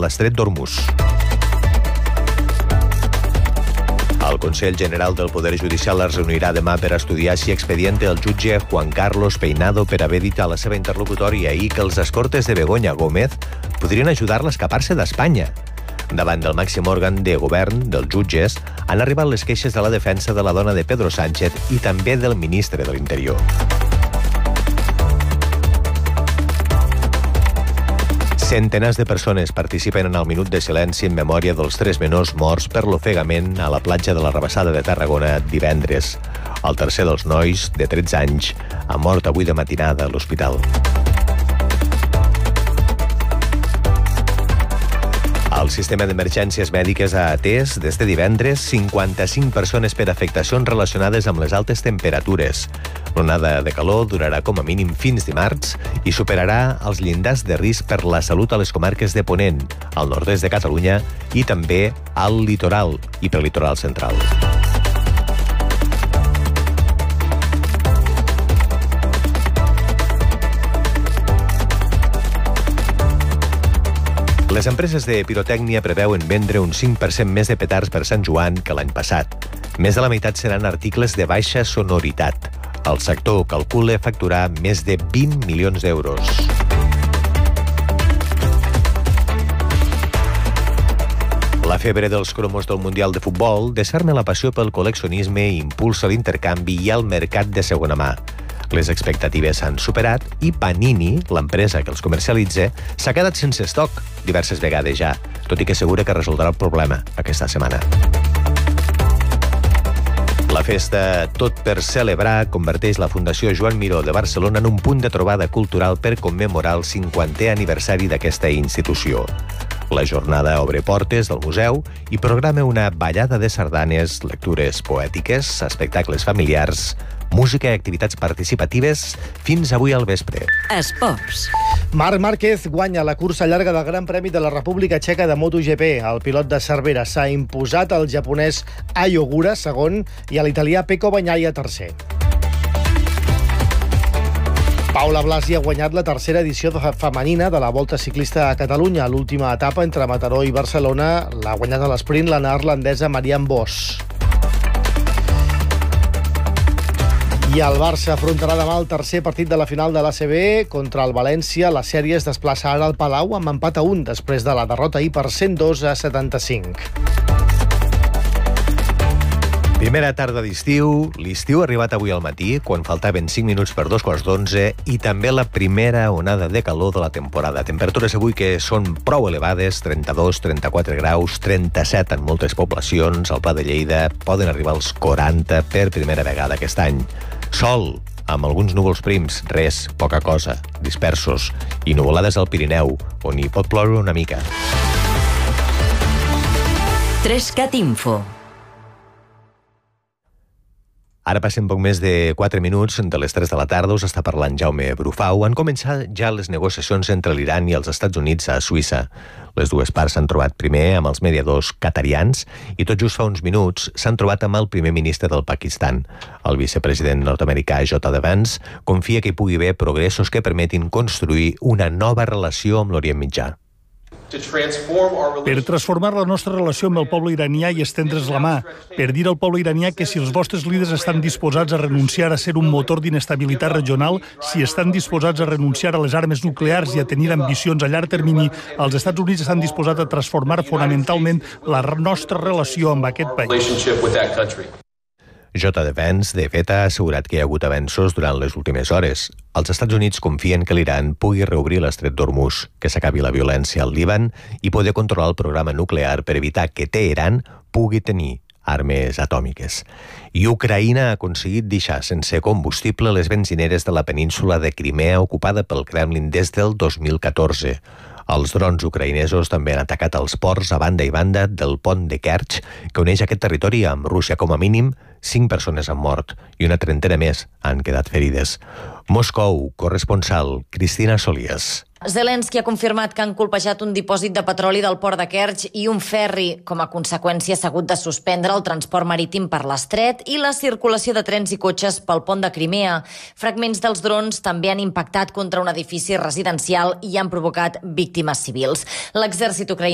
l'estret d'Hormuz. El Consell General del Poder Judicial es reunirà demà per estudiar si expediente el jutge Juan Carlos Peinado per haver dit a la seva interlocutòria ahir que els escortes de Begoña Gómez podrien ajudar-la a escapar-se d'Espanya. Davant del màxim òrgan de govern dels jutges han arribat les queixes de la defensa de la dona de Pedro Sánchez i també del ministre de l'Interior. Centenars de persones participen en el minut de silenci en memòria dels 3 menors morts per l'ofegament a la platja de la Rabassada de Tarragona divendres. El tercer dels nois, de 13 anys, ha mort avui de matinada a l'hospital. El sistema d'emergències mèdiques ha atès des de divendres 55 persones per afectacions relacionades amb les altes temperatures. L'onada de calor durarà com a mínim fins dimarts i superarà els llindars de risc per la salut a les comarques de Ponent, al nord-est de Catalunya i també al litoral i prelitoral central. Les empreses de pirotècnia preveuen vendre un 5% més de petards per Sant Joan que l'any passat. Més de la meitat seran articles de baixa sonoritat. El sector calcula facturar més de 20 milions d'euros. La febre dels cromos del Mundial de Futbol desarma la passió pel col·leccionisme i impulsa l'intercanvi i el mercat de segona mà. Les expectatives s'han superat i Panini, l'empresa que els comercialitza, s'ha quedat sense estoc diverses vegades ja, tot i que assegura que resoldrà el problema aquesta setmana. La festa Tot per celebrar converteix la Fundació Joan Miró de Barcelona en un punt de trobada cultural per commemorar el 50è aniversari d'aquesta institució. La jornada obre portes del museu i programa una ballada de sardanes, lectures poètiques, espectacles familiars, música i activitats participatives fins avui al vespre. Esports. Marc Márquez guanya la cursa llarga del Gran Premi de la República Txeca de MotoGP. El pilot de Cervera s'ha imposat al japonès Ai Ogura, segon, i a l'italià Pecco Bagnaia, tercer. Paula Blasi ha guanyat la tercera edició femenina de la Volta Ciclista a Catalunya. L'última etapa entre Mataró i Barcelona l'ha guanyat a l'esprint la neerlandesa Marianne Vos. I el Barça afrontarà demà el tercer partit de la final de l'ACB contra el València. La sèrie es desplaça ara al Palau amb empat a 1 després de la derrota ahir per 102-75. Primera tarda d'estiu. L'estiu ha arribat avui al matí, quan faltaven 5 minuts per 2:15, i també la primera onada de calor de la temporada. Temperatures avui que són prou elevades, 32, 34 graus, 37 en moltes poblacions. Al Pla de Lleida poden arribar als 40 per primera vegada aquest any. Sol, amb alguns núvols prims, res, poca cosa, dispersos, i nuvolades al Pirineu, on hi pot ploure una mica. 3CAT Info. Ara passen poc més de 4 minuts de les 3 de la tarda. Us està parlant Jaume Brufau. Han començat ja les negociacions entre l'Iran i els Estats Units a Suïssa. Les dues parts s'han trobat primer amb els mediadors qatarians i tot just fa uns minuts s'han trobat amb el primer ministre del Pakistan. El vicepresident nord-americà J.D. Vance confia que hi pugui haver progressos que permetin construir una nova relació amb l'Orient Mitjà. Per transformar la nostra relació amb el poble iranià i estendre's la mà, per dir al poble iranià que si els vostres líders estan disposats a renunciar a ser un motor d'inestabilitat regional, si estan disposats a renunciar a les armes nuclears i a tenir ambicions a llarg termini, els Estats Units estan disposats a transformar fonamentalment la nostra relació amb aquest país. J.D. Vance, de fet, ha assegurat que hi ha hagut avenços durant les últimes hores. Els Estats Units confien que l'Iran pugui reobrir l'estret d'Hormuz, que s'acabi la violència al Líban i poder controlar el programa nuclear per evitar que Teheran pugui tenir armes atòmiques. I Ucraïna ha aconseguit deixar sense combustible les benzineres de la península de Crimea ocupada pel Kremlin des del 2014. Els drons ucraïnesos també han atacat els ports a banda i banda del pont de Kerch, que uneix aquest territori amb Rússia. Com a mínim, 5 persones han mort i una trentena més han quedat ferides. Moscou, corresponsal Cristina Solías. Zelensky ha confirmat que han colpejat un dipòsit de petroli del port de Kerch i un ferri. Com a conseqüència, s'ha hagut de suspendre el transport marítim per l'estret i la circulació de trens i cotxes pel pont de Crimea. Fragments dels drons també han impactat contra un edifici residencial i han provocat víctimes civils. L'exèrcit ucraïnès